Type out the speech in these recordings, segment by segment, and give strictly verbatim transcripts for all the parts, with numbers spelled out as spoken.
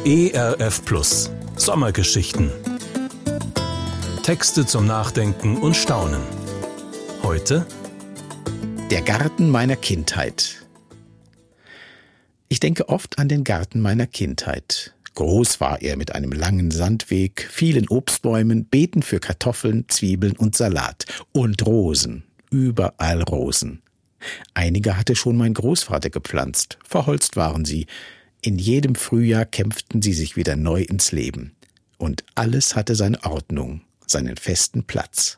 E R F Plus Sommergeschichten. Texte zum Nachdenken und Staunen. Heute Der Garten meiner Kindheit. Ich denke oft an den Garten meiner Kindheit. Groß war er mit einem langen Sandweg, vielen Obstbäumen, Beeten für Kartoffeln, Zwiebeln und Salat. Und Rosen, überall Rosen. Einige hatte schon mein Großvater gepflanzt, verholzt waren sie. In jedem Frühjahr kämpften sie sich wieder neu ins Leben. Und alles hatte seine Ordnung, seinen festen Platz.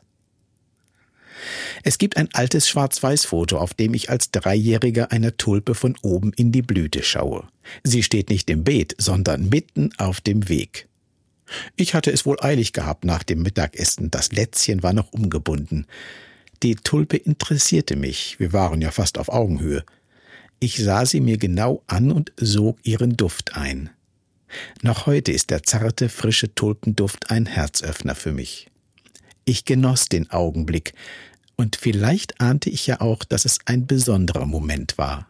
Es gibt ein altes Schwarz-Weiß-Foto, auf dem ich als Dreijähriger einer Tulpe von oben in die Blüte schaue. Sie steht nicht im Beet, sondern mitten auf dem Weg. Ich hatte es wohl eilig gehabt nach dem Mittagessen, das Lätzchen war noch umgebunden. Die Tulpe interessierte mich, wir waren ja fast auf Augenhöhe. Ich sah sie mir genau an und sog ihren Duft ein. Noch heute ist der zarte, frische Tulpenduft ein Herzöffner für mich. Ich genoss den Augenblick, und vielleicht ahnte ich ja auch, dass es ein besonderer Moment war.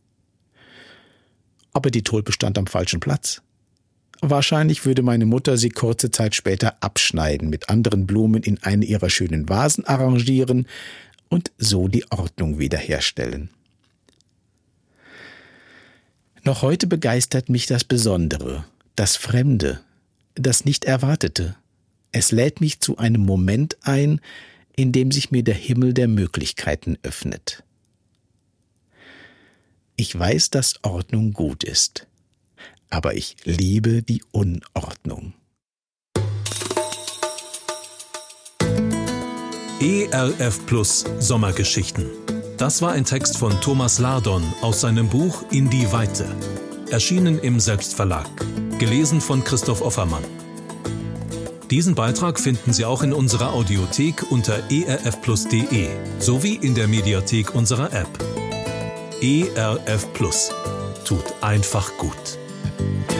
Aber die Tulpe stand am falschen Platz. Wahrscheinlich würde meine Mutter sie kurze Zeit später abschneiden, mit anderen Blumen in eine ihrer schönen Vasen arrangieren und so die Ordnung wiederherstellen. Noch heute begeistert mich das Besondere, das Fremde, das Nicht-Erwartete. Es lädt mich zu einem Moment ein, in dem sich mir der Himmel der Möglichkeiten öffnet. Ich weiß, dass Ordnung gut ist, aber ich liebe die Unordnung. E R F Plus Sommergeschichten. Das war ein Text von Thomas Lardon aus seinem Buch In die Weite. Erschienen im Selbstverlag. Gelesen von Christoph Offermann. Diesen Beitrag finden Sie auch in unserer Audiothek unter e r f plus punkt de sowie in der Mediathek unserer App. E R F Plus. Tut einfach gut.